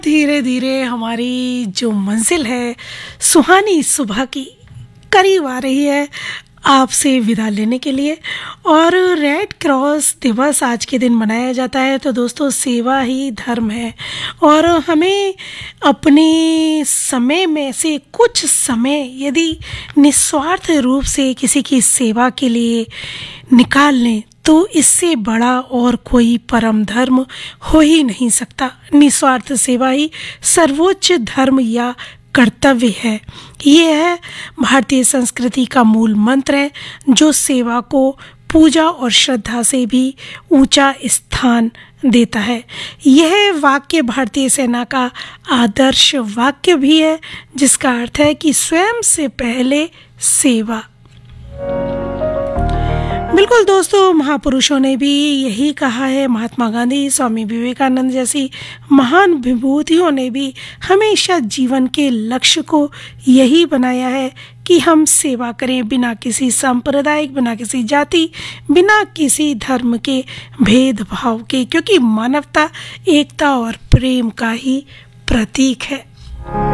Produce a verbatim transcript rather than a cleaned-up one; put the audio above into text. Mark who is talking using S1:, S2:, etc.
S1: धीरे धीरे हमारी जो मंजिल है सुहानी सुबह की करीब आ रही है आपसे विदा लेने के लिए। और रेड क्रॉस दिवस आज के दिन मनाया जाता है। तो दोस्तों, सेवा ही धर्म है और हमें अपने समय में से कुछ समय यदि निस्वार्थ रूप से किसी की सेवा के लिए निकाल लें तो इससे बड़ा और कोई परम धर्म हो ही नहीं सकता। निस्वार्थ सेवा ही सर्वोच्च धर्म या कर्तव्य है। ये है भारतीय संस्कृति का मूल मंत्र है जो सेवा को पूजा और श्रद्धा से भी ऊंचा स्थान देता है। यह वाक्य भारतीय सेना का आदर्श वाक्य भी है जिसका अर्थ है कि स्वयं से पहले सेवा। बिल्कुल दोस्तों, महापुरुषों ने भी यही कहा है। महात्मा गांधी, स्वामी विवेकानंद जैसी महान विभूतियों ने भी हमेशा जीवन के लक्ष्य को यही बनाया है कि हम सेवा करें, बिना किसी सांप्रदायिक, बिना किसी जाति, बिना किसी धर्म के भेदभाव के, क्योंकि मानवता एकता और प्रेम का ही प्रतीक है।